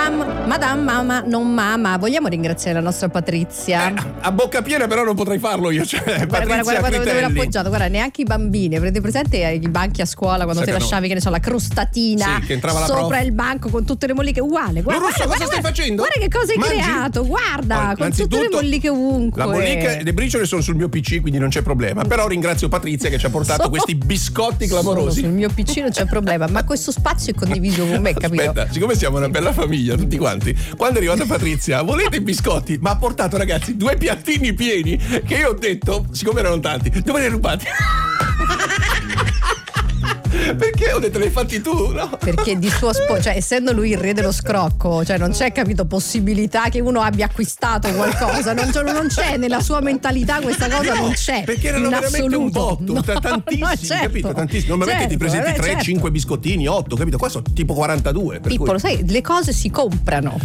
Madame Mama non Mama. Vogliamo ringraziare la nostra Patrizia? A bocca piena però non potrei farlo io, cioè guarda dove l'ho appoggiato, guarda, neanche i bambini, avete presente i banchi a scuola quando ti lasciavi, che ne so, la crostatina che entrava la sopra il banco con tutte le molliche uguale. Guarda, cosa stai facendo? Guarda che cosa hai creato, guarda, con tutte le molliche ovunque. La mollica e le briciole sono sul mio PC, quindi non c'è problema. Però ringrazio Patrizia che ci ha portato questi biscotti clamorosi. Sul mio PC non c'è problema, ma questo spazio è condiviso con me, capito? Aspetta, siccome siamo una bella famiglia tutti quanti, quando è arrivata Patrizia, volete i biscotti? Ma ha portato, ragazzi, 2 piattini pieni che io ho detto, siccome erano tanti, dove li hai rubati? Perché ho detto, li hai fatti tu, no? Perché di suo cioè essendo lui il re dello scrocco, cioè non c'è, capito, possibilità che uno abbia acquistato qualcosa, non c'è nella sua mentalità questa cosa, non c'è. Perché erano veramente un botto, tantissimi, certo, capito? Tantissimi. Normalmente ti presenti 3, 5 biscottini, 8, capito? Qua sono tipo 42. Pippo, lo sai, le cose si comprano.